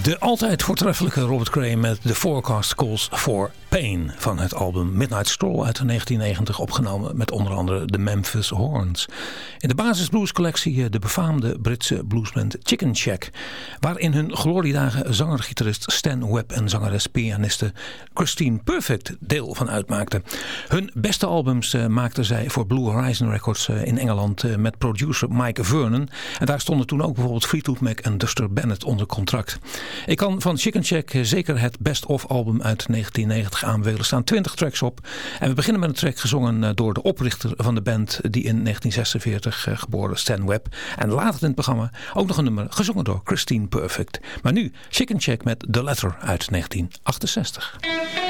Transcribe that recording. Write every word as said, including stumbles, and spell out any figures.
De altijd voortreffelijke Robert Cray met The Forecast Calls for Pain van het album Midnight Stroll uit negentien negentig, opgenomen met onder andere de Memphis Horns. In de basisbluescollectie de befaamde Britse bluesband Chicken Shack, waarin hun gloriedagen zanger-gitarist Stan Webb en zangeres-pianiste Christine Perfect deel van uitmaakten. Hun beste albums uh, maakten zij voor Blue Horizon Records uh, in Engeland uh, met producer Mike Vernon. En daar stonden toen ook bijvoorbeeld Fleetwood Mac en Duster Bennett onder contract. Ik kan van Chicken Shack zeker het Best Of album uit negentien negentig aanbevelen. Er staan twintig tracks op. En we beginnen met een track gezongen door de oprichter van de band, die in negentien zesenveertig geboren Stan Webb. En later in het programma ook nog een nummer gezongen door Christine Perfect. Maar nu Chicken Shack met The Letter uit negentien achtenzestig.